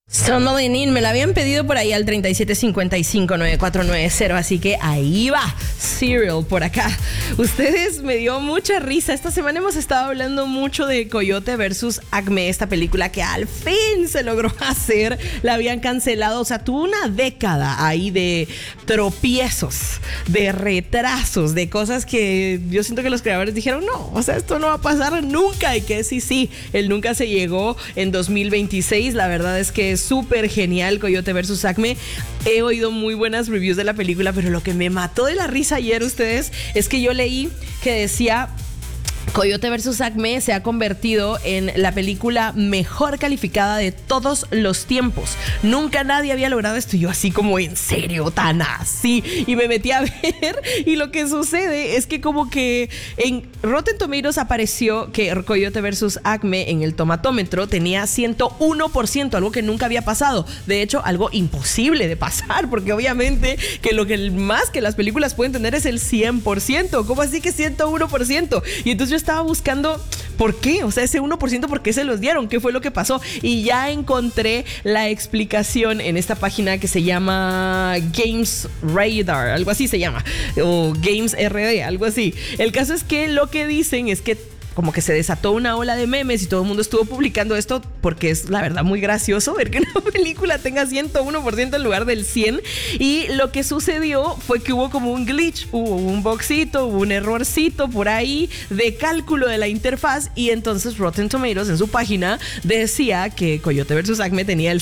Son Molinín, me la habían pedido por ahí al 37559490, así que ahí va, Serial por acá. Ustedes me dio mucha risa. Esta semana hemos estado hablando mucho de Coyote versus Acme, esta película que al fin se logró hacer. La habían cancelado, o sea, tuvo una década ahí de tropiezos, de retrasos, de cosas que yo siento que los creadores dijeron, no, o sea, esto no va a pasar nunca, y que sí, el nunca se llegó en 2026. La verdad es que es súper genial Coyote vs. Acme. He oído muy buenas reviews de la película, pero lo que me mató de la risa ayer, ustedes, es que yo leí que decía: Coyote vs. Acme se ha convertido en la película mejor calificada de todos los tiempos. Nunca nadie había logrado esto. Y yo así como, ¿en serio? ¿Tan así? Y me metí a ver, y lo que sucede es que como que en Rotten Tomatoes apareció que Coyote vs. Acme en el tomatómetro tenía 101%, algo que nunca había pasado. De hecho, algo imposible de pasar, porque obviamente que lo que más que las películas pueden tener es el 100%. ¿Cómo así que 101%? Y entonces yo estaba buscando por qué, o sea, ese 1%, ¿por qué se los dieron? ¿Qué fue lo que pasó? Y ya encontré la explicación en esta página que se llama Games Radar, algo así se llama, o Games RD, algo así. El caso es que lo que dicen es que como que se desató una ola de memes y todo el mundo estuvo publicando esto, porque es la verdad muy gracioso ver que una película tenga 101% en lugar del 100%. Y lo que sucedió fue que hubo como un glitch, hubo un bugcito, hubo un errorcito por ahí de cálculo de la interfaz, y entonces Rotten Tomatoes en su página decía que Coyote vs. Acme tenía el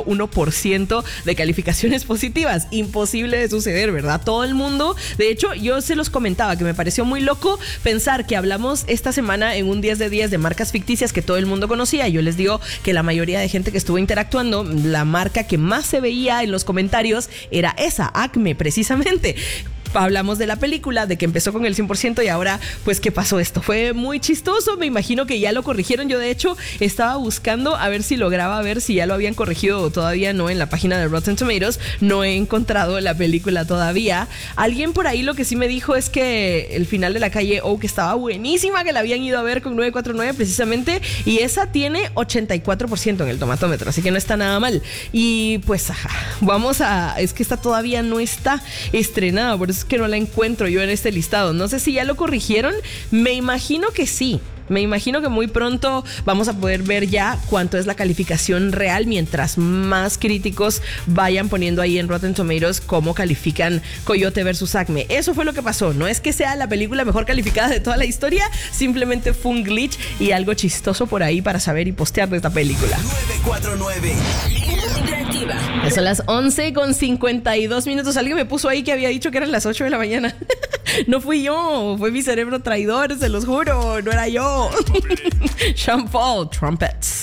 101% de calificaciones positivas. Imposible de suceder, ¿verdad? Todo el mundo, de hecho, yo se los comentaba que me pareció muy loco pensar que hablamos esta semana en un 10 de 10 de marcas ficticias que todo el mundo conocía. Yo les digo que la mayoría de gente que estuvo interactuando, la marca que más se veía en los comentarios era esa, Acme, precisamente. Hablamos de la película, de que empezó con el 100% y ahora, pues, ¿qué pasó esto? Fue muy chistoso, me imagino que ya lo corrigieron. Yo, de hecho, estaba buscando a ver si lograba ver si ya lo habían corregido o todavía no en la página de Rotten Tomatoes. No he encontrado la película todavía. Alguien por ahí lo que sí me dijo es que el final de La Calle O, que estaba buenísima, que la habían ido a ver con 949 precisamente, y esa tiene 84% en el tomatómetro, así que no está nada mal. Y pues, es que esta todavía no está estrenada, por eso que no la encuentro yo en este listado. No sé si ya lo corrigieron. Me imagino que sí. Me imagino que muy pronto vamos a poder ver ya cuánto es la calificación real, mientras más críticos vayan poniendo ahí en Rotten Tomatoes cómo califican Coyote vs. Acme. Eso fue lo que pasó. No es que sea la película mejor calificada de toda la historia, simplemente fue un glitch y algo chistoso por ahí para saber y postear de esta película. 949 Son las 11:52. Alguien me puso ahí que había dicho que eran las 8 de la mañana. No fui yo, fue mi cerebro traidor, se los juro, no era yo. Sean Paul, Trumpets.